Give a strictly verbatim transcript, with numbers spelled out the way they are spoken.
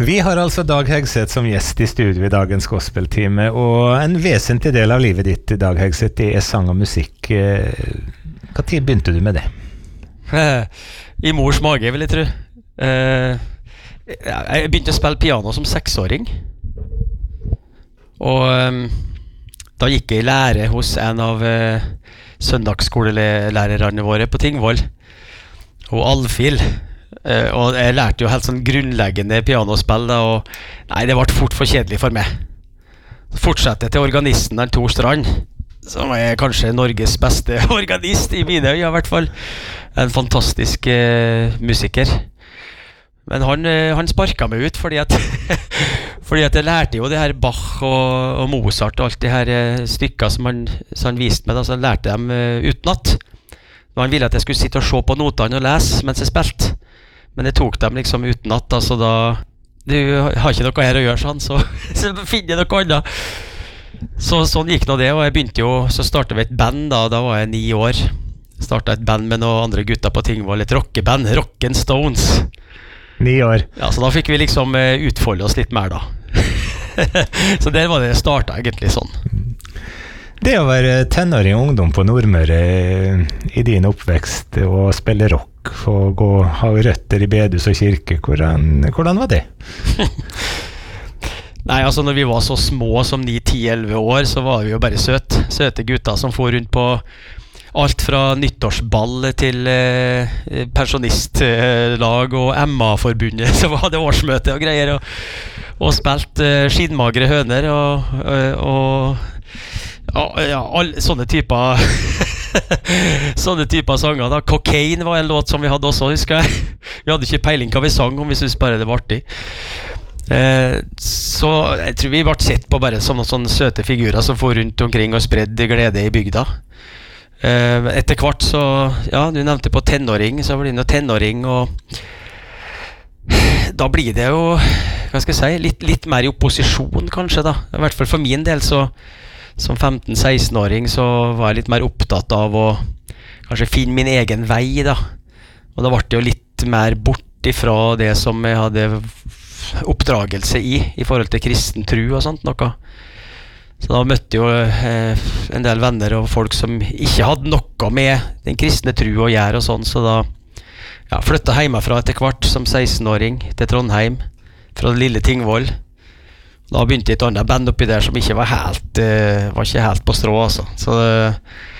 Vi har altså Dag Hegseth som gjest i studio i dagens gospeltime, og en vesentlig del av livet ditt, Dag Hegseth, det er sang og musikk. Hva tid begynte du med det? I mors mage, vil jeg tro. Jeg begynte å spille piano som seksåring. Og da gikk jeg i lære hos en av søndagsskolelærerne våre på Tingvoll, og Alfhild. Uh, og jeg lærte jo helt sånn grunnleggende pianospill da, og nei, det ble fort for kjedelig for meg. Fortsette til organisten der Tor Strand, som er kanskje Norges beste organist i mine øyne, i hvert fall. En fantastisk uh, musiker. Men han, uh, han sparket meg ut, fordi at, fordi at jeg lærte jo det her Bach og, og Mozart og alt de her uh, stykker som han, som han viste meg, da, så jeg lærte dem uh, utenat. Og han ville at jeg skulle sitte og se på notene og lese mens jeg spilte. Men jeg tok dem liksom uten at, altså da, du har ikke noe her å gjøre sånn, så, så finner jeg noe annet. Så sånn gikk nå det, og jeg begynte jo, så startet vi et band da, da var jeg ni år. Startet et band med noen andre gutter på Tingvoll, et rockeband, Rock'n Stones. Ni år. Ja, så da fikk vi liksom utfolde oss litt mer da. Så det var det jeg startet egentlig sånn. Det å være tenåring og ungdom på Nordmøre i din oppvekst og spille rock og gå, ha røtter i bedehus og kirke, hvordan, hvordan var det? Nei, altså når vi var så små som ni, ti, elleve år, så var vi jo bare søte, søte gutter som for rundt på alt fra nyttårsball til eh, pensjonistlag og M A-forbundet, så var det årsmøte og greier, og, og spilt eh, skinnmagre høner og, og, og ja, ja, all, sånne typer sånne typer sanger da. Cocaine var en låt som vi hadde også, husker jeg. Vi hadde ikke peiling hva vi sang om, vi synes bare det var artig. Eh, så jeg tror vi ble sett på bare som noen sånne søte figurer som får rundt omkring og spredde glede i bygda. Eh, etter hvert så, ja, du nevnte på tenåring, så blir det noe tenåring, og da blir det jo, hva skal jeg si, litt, litt mer i opposisjon kanskje da. I hvert fall for min del så som femten-seksten-åring så var jeg litt mer opptatt av å kanskje finne min egen vei da. Og da ble det jo litt mer bort ifra det som jeg hadde oppdragelse i, i forhold til kristen tro og sånt noe. Så da møtte jeg jo eh, en del venner og folk som ikke hadde noe med den kristne tro å gjøre og sånn, så da ja, flyttet hjemmefra etter hvert som seksten-åring til Trondheim, fra det lille Tingvoll. Da begynte jeg et annet band oppi der som ikke var helt, uh, var ikke helt på strå, altså. Så uh,